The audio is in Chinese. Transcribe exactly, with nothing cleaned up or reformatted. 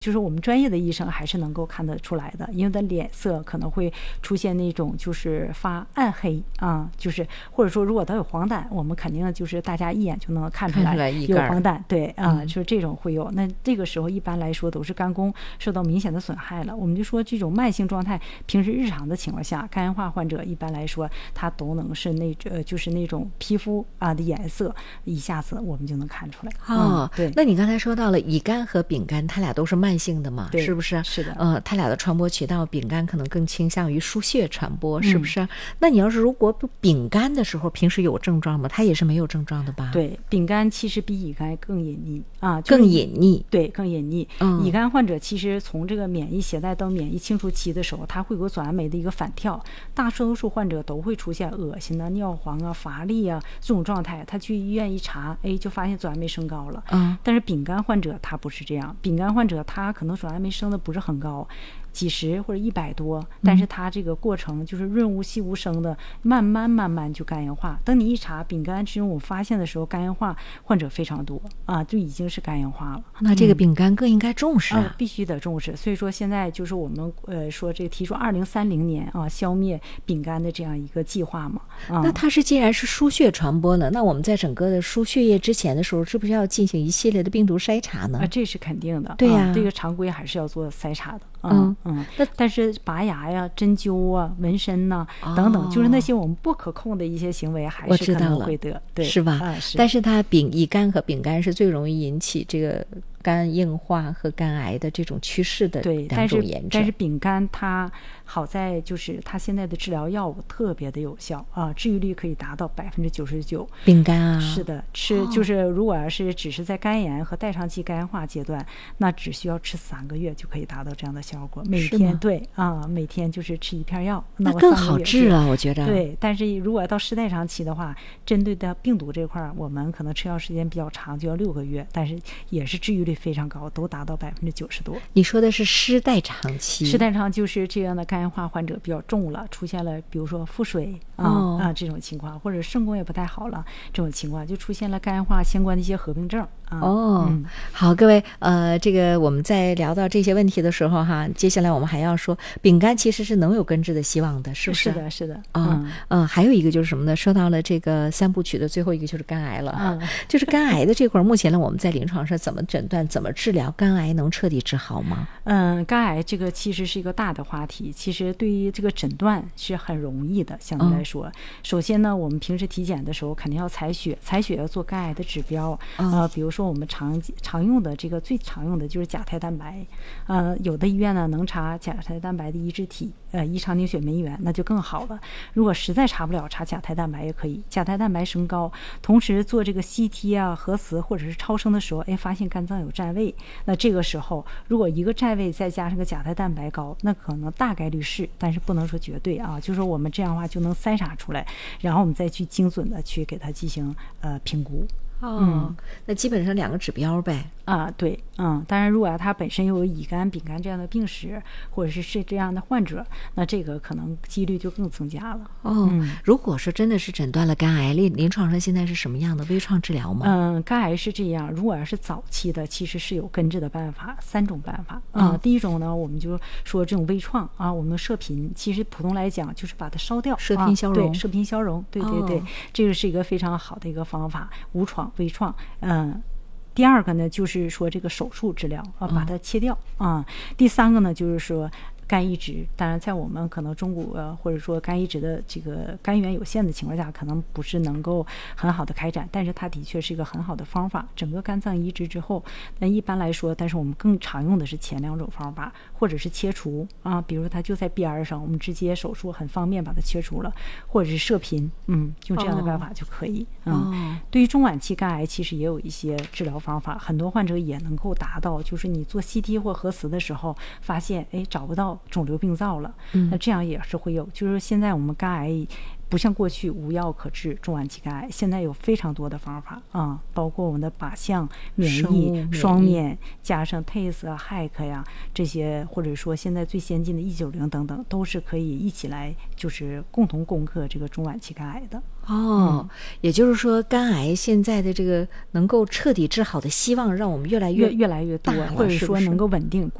就是我们专业的医生还是能够看得出来的，因为他脸色可能会出现那种就是发暗黑啊，就是或者说如果他有黄疸，我们肯定就是大家一眼就能看出来有黄疸，对啊、嗯，就是这种会有。那这个时候一般来说都是肝功受到明显的损害了。我们就说这种慢性状态，平时日常的情况下，肝硬化患者一般来说他都能是那呃就是那种皮肤啊的颜色，一下子我们就能看出来。 哦， 嗯、对。 那你刚才说到了乙肝和丙肝，它俩都是慢性的嘛，是不是？ 是的。 呃，它俩的传播渠道，丙肝可能更倾向于输血传播，是不是？ 嗯、 那你要是如果丙肝的时候，平时有症状吗？它也是没有症状的吧？ 对，丙肝其实比乙肝更隐匿啊， 更隐匿。 对，更隐匿。 嗯、 乙肝患者其实从这个免疫携带到免疫清除期的时候，它会有转氨酶的一个反跳，大多数患者都会出现恶心啊、尿黄啊、乏力啊这种状态。他去医院一查，哎，就发现转氨酶升高了。 嗯， 但是丙肝患者他不是这样，丙肝患者他可能转氨酶升的不是很高，几十或者一百多，但是它这个过程就是润物细无声的，慢慢慢慢就肝硬化。等你一查丙肝这种我发现的时候，肝硬化患者非常多啊，就已经是肝硬化了。 那这个丙肝更应该重视啊， 嗯、必须得重视。所以说现在就是我们呃说这个提出二零三零年啊消灭丙肝的这样一个计划嘛。啊、 那它是既然是输血传播了，那我们在整个的输血液之前的时候，是不是要进行一系列的病毒筛查呢？ 啊，这是肯定的。 对呀、啊啊，这个常规还是要做筛查的。 嗯嗯，那但是拔牙呀、针灸啊、纹身呐、啊、等等，就是那些我们不可控的一些行为，还是可能会得，对， 是吧？ 啊、是。 但是它丙乙肝和丙肝是最容易引起这个肝硬化和肝癌的这种趋势的两种炎症。 但是丙肝它好在就是它现在的治疗药物特别的有效啊，治愈率可以达到百分之九十九。 丙肝啊， 是的，吃就是如果要是只是在肝炎和代偿期肝硬化阶段，那只需要吃三个月就可以达到这样的效果。每天对啊，每天就是吃一片药， 那更好治啊，我觉得。 对，但是如果到失代偿期的话，针对的病毒这块，我们可能吃药时间比较长，就要六个月，但是也是治愈率非常高，都达到百分之九十多。 你说的是失代偿期？ 失代偿就是这样的肝硬化患者比较重了，出现了比如说腹水啊、 哦、 啊这种情况，或者肾功也不太好了，这种情况就出现了肝硬化相关的一些合并症。啊、 哦、嗯，好，各位，呃，这个我们在聊到这些问题的时候哈，接下来我们还要说，丙肝其实是能有根治的希望的，是不是？ 是的，是的。 啊，嗯、呃，还有一个就是什么呢？说到了这个三部曲的最后一个就是肝癌了，嗯，就是肝癌的这块，目前呢我们在临床上怎么诊断、怎么治疗？肝癌能彻底治好吗？ 嗯，肝癌这个其实是一个大的话题，其实对于这个诊断是很容易的，相对来说，嗯、首先呢，我们平时体检的时候肯定要采血，采血要做肝癌的指标，嗯、呃，比如说我们常常用的这个最常用的就是甲胎蛋白，呃，有的医院呢能查甲胎蛋白的抑制体，呃，异常凝血酶原，那就更好了。如果实在查不了，查甲胎蛋白也可以。甲胎蛋白升高，同时做这个 C T 啊、核磁或者是超声的时候，哎，发现肝脏有占位，那这个时候如果一个占位再加上个甲胎蛋白高，那可能大概率是，但是不能说绝对啊，就是说我们这样的话就能筛查出来，然后我们再去精准的去给它进行呃评估。 哦、嗯，那基本上两个指标呗。 啊，对，嗯，当然，如果要他本身又有乙肝、丙肝这样的病史，或者是是这样的患者，那这个可能几率就更增加了。 哦，嗯、如果说真的是诊断了肝癌，临临床上现在是什么样的微创治疗吗？ 嗯，肝癌是这样，如果要是早期的，其实是有根治的办法，三种办法啊、嗯。第一种呢，我们就说这种微创啊，我们射频，其实普通来讲就是把它烧掉， 射频消融， 啊、对，射频消融，对对对、哦，这个是一个非常好的一个方法，无创微创，嗯。第二个呢，就是说这个手术治疗啊，把它切掉啊、嗯。第三个呢，就是说肝移植，当然在我们可能中国、呃、或者说肝移植的这个肝源有限的情况下，可能不是能够很好的开展，但是它的确是一个很好的方法。整个肝脏移植之后，那一般来说，但是我们更常用的是前两种方法，或者是切除啊，比如说它就在边上，我们直接手术很方便把它切除了，或者是射频，嗯，用这样的办法就可以。哦、嗯，对于中晚期肝癌，其实也有一些治疗方法，很多患者也能够达到，就是你做 C T 或核磁的时候，发现哎找不到肿瘤病灶了， 嗯， 那这样也是会有。就是现在我们肝癌不像过去无药可治中晚期肝癌，现在有非常多的方法啊，包括我们的靶向免疫、双免，加上 T A C E 啊、H E C 呀这些，或者说现在最先进的一九零等等，都是可以一起来就是共同攻克这个中晚期肝癌的。 哦、嗯，也就是说，肝癌现在的这个能够彻底治好的希望，让我们越来越越越来越多，或者说能够稳定。